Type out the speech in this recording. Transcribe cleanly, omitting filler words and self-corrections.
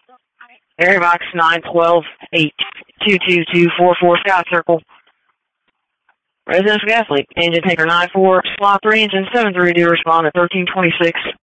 Airbox 912-822-244 Sky Circle. Residential gas leak. Engine tanker 94, slot 3, engine 73 to respond at 1326.